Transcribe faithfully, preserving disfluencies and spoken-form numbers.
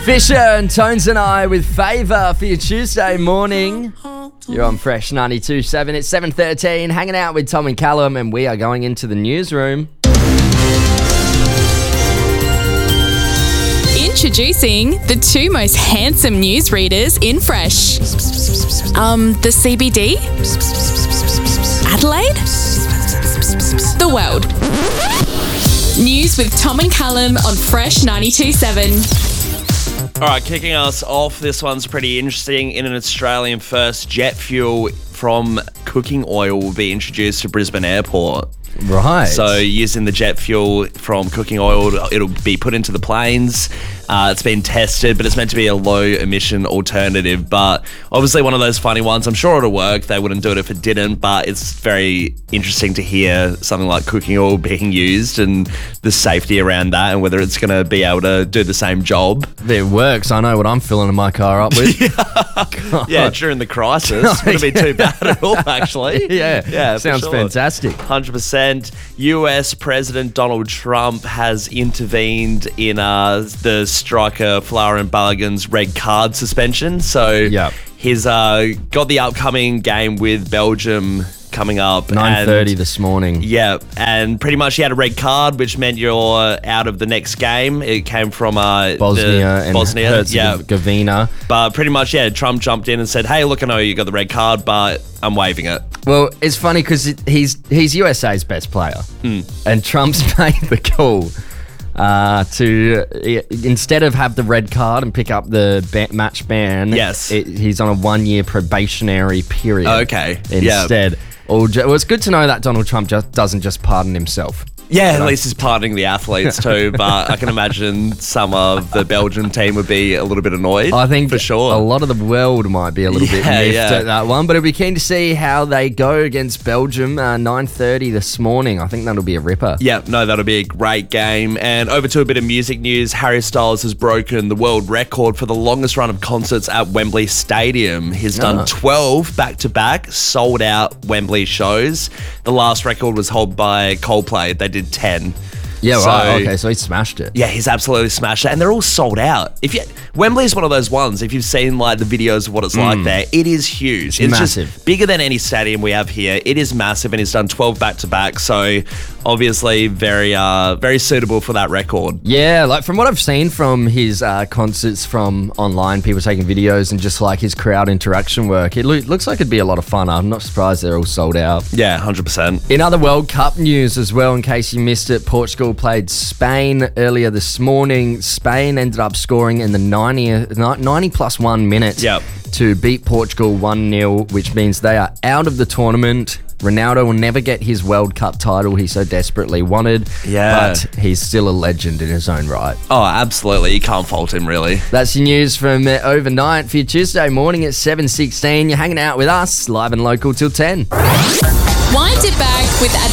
Fisher and Tones and I with Favour for your Tuesday morning. You're on Fresh ninety-two point seven. It's seven thirteen, hanging out with Tom and Callum, and we are going into the newsroom. Introducing the two most handsome newsreaders in Fresh. Um, the C B D? Adelaide? The world. News with Tom and Callum on Fresh ninety-two point seven. All right, kicking us off, this one's pretty interesting. In an Australian first, jet fuel from cooking oil will be introduced to Brisbane Airport. Right. So using the jet fuel from cooking oil, it'll be put into the planes. Uh, it's been tested, but it's meant to be a low emission alternative. But obviously one of those funny ones. I'm sure it'll work. They wouldn't do it if it didn't, but it's very interesting to hear something like cooking oil being used and the safety around that and whether it's going to be able to do the same job. If it works, I know what I'm filling my car up with. Yeah, during the crisis. Wouldn't be too bad at all, actually. Yeah, yeah, sounds sure. fantastic. one hundred percent. U S President Donald Trump has intervened in uh, the striker Folarin Balogun's red card suspension. So Yep. he's uh, got the upcoming game with Belgium coming up. nine thirty and- this morning. Yeah, and pretty much he had a red card, which meant you're out of the next game. It came from uh, Bosnia the, and Bosnia, yeah. Herzegovina. But pretty much, yeah, Trump jumped in and said, hey, look, I know you got the red card, but I'm waiving it. Well, it's funny because he's he's U S A's best player, Mm. and Trump's made the call uh, to i- instead of have the red card and pick up the ba- match ban. Yes. it, he's on a one-year probationary period. Okay, yeah. Instead, or ju- well, it's good to know that Donald Trump just doesn't just pardon himself. Yeah, at least he's pardoning the athletes too, but I can imagine some of the Belgian team would be a little bit annoyed. I think for sure. a lot of the world might be a little bit Yeah, miffed yeah. at that one, but it'll be keen to see how they go against Belgium. Uh, nine thirty this morning. I think that'll be a ripper. Yeah, no, that'll be a great game. And over to a bit of music news. Harry Styles has broken the world record for the longest run of concerts at Wembley Stadium. He's done Ah. twelve back-to-back sold-out Wembley shows. The last record was held by Coldplay. They did ten. Yeah, So- right. Okay, so he smashed it. Yeah, he's absolutely smashed it, and they're all sold out. If you, Wembley is one of those ones. If you've seen like the videos of what it's like there, it is huge. It's massive. just bigger than any stadium we have here. It is massive, and he's done twelve back to back. So obviously, very, uh, very suitable for that record. Yeah, like from what I've seen from his uh, concerts from online, people taking videos and just like his crowd interaction work, it loo- looks like it'd be a lot of fun. I'm not surprised they're all sold out. Yeah, hundred percent. In other World Cup news as well, in case you missed it, Portugal played Spain earlier this morning. Spain ended up scoring in the ninetieth, ninety plus one minutes Yep. to beat Portugal one nil, which means they are out of the tournament. Ronaldo will never get his World Cup title he so desperately wanted, Yeah. but he's still a legend in his own right. Oh, absolutely. You can't fault him, really. That's your news from uh, overnight for your Tuesday morning at seven sixteen. You're hanging out with us, live and local till ten. Wind it back with